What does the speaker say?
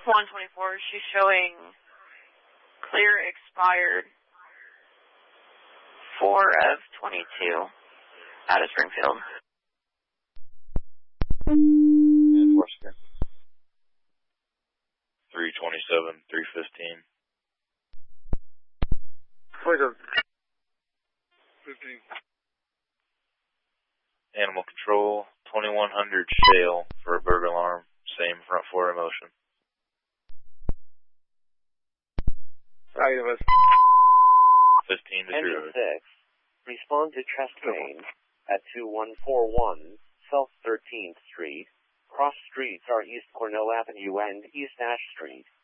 124, she's showing clear expired 4 of 22 out of Springfield. And Washington. 327, 315. 15. Animal control, 2100 Shale for a burglar alarm. Same front floor emotion. Item is 15 to 0. Engine 6, respond to chest pain at 2141 South 13th Street. Cross streets are East Cornell Avenue and East Ash Street.